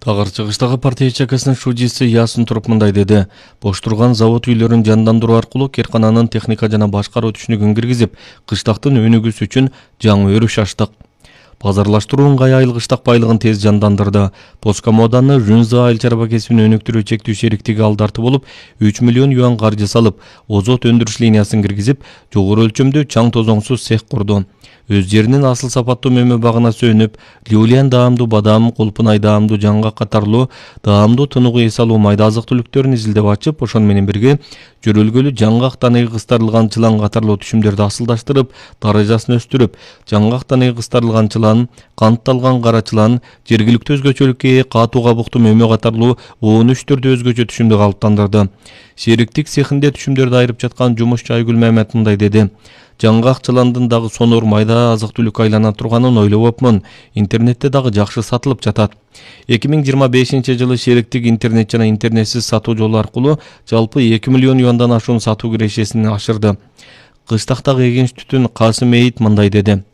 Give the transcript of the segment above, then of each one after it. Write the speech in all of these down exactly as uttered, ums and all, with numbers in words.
Тагыр чыгыштагы партия чакасынын шужиси Ясын туруп мындай деди. Бош турган завод үйлөрүн жандандыруу аркылуу керкананын техника жана башкаруу түшүнүгүн киргизип, кыштактын өнүгүүсү үчүн жаңы өрүш ачтык. Базарлаштыруу ыңгай айыл кыштак байлыгын тез жандандырды. Поском ауданы Жунза айыл чарба кесибин өнүктүрүү чектүү шериктиги алдарты болуп, үч миллион юан каржы салып, озот өндүрүш линиясын киргизип, жогору өлчөмдүү чаң тозоңсуз цех курду. Өз жеринин асыл сапаттуу мөмө багына сөнүп, люлиан даамдуу бадам, кулпунай даамдуу жаңгак катарлуу даамдуу тыныгуу эс алуу майда азык түлүктөрүн изилдеп ачып, ошону менен бирге жөрөлгөлүү жаңгак таныгы кыстырылган чылан катарлуу түшүмдөрдү асылдаштырып, даражасын өстүрүп, жаңгак таныгы кыстырылган чылан, кантталган кара чылан, жергиликтүү өзгөчөлүккө ээ катуу кабуктуу мөмө катарлуу он үч түрдүү өзгөчө түшүмдү калыптандырды. Шериктик цехинде түшүмдөрдү айырып жаткан жумушчу Айгүл Мамет мындай деди. Жаңгак чыландын дагы сонор майда азык түлүк айлана турганын ойлобопмун. Интернетте дагы жакшы сатылып жатат. эки миң жыйырма бешинчи жылы шериктик интернет жана интернетсиз сатуу жолу аркылуу жалпы эки миллион юандан ашуун сатуу кирешесин ашырды. Кыштактагы эгинч түтүн Касым Эйит мындай деди.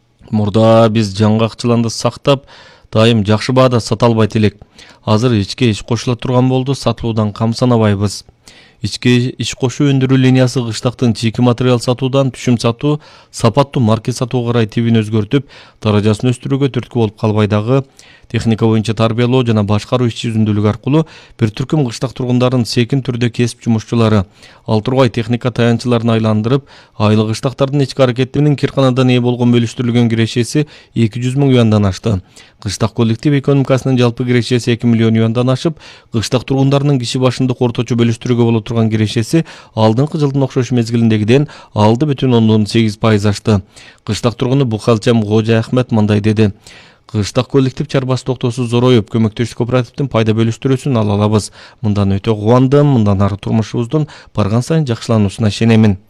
Мурда биз жаңгак чыланды сактап, дайым жакшы баада сата албайт элек. Азыр ичке иш кошула турган болду, сатылуудан камсанабайбыз. Ичке иш кошуу өндүрүү линиясы кыштактын чийки материал сатуудан түшүм сатуу, сапаттуу маркет сатууга карай тибин өзгөртүп, даражасын өстүрүүгө түрткү болуп калбай дагы техника боюнча тарбиялоо жана башкаруу иш жүзүндүүлүгү аркылуу бир түркүм кыштак тургундарын секин түрдө кесип жумушчулары ал тургай техника таянчыларын айландырып, айыл кыштактардын ички аракетинин Кирканадан ээ болгон бөлүштүрүлгөн кирешеси эки жүз миң юандан ашты. Кыштак коллектив экономикасынын жалпы кирешеси эки миллион юандан ашып, кыштак тургундарынын киши башындык орточо бөлүштүрүүгө боло турган кирешеси алдыңкы жылдын окшош мезгилиндегиден алты бүтүн ондон сегиз пайыз ашты. Кыштак тургуну Бухалчам Кожа Ахмет мындай деди. Кыштак коллектив чарбасы токтоосуз зороюп, көмөктөштүк кооперативдин пайда бөлүштүрүүсүн ала алабыз. Мындан өтө кубандым, мындан ары турмушубуздун барган сайын жакшылануусуна ишенемин.